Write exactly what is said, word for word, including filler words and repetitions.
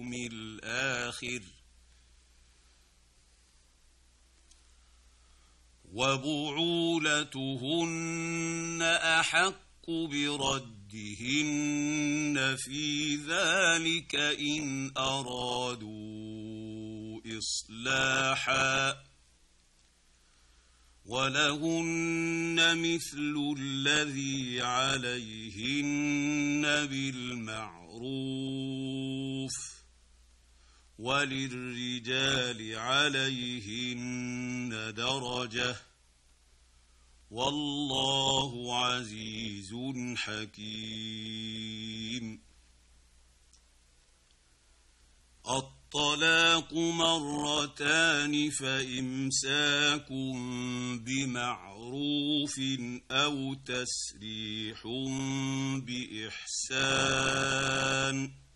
واليوم الآخر وبعولتهن أحق بردهن في ذلك إن أرادوا إصلاحا ولهن مثل الذي عليهن بالمعروف وللرجال عليهن درجة والله عزيز حكيم. الطلاق مرتان فإمساك بمعروف أو تسريح بإحسان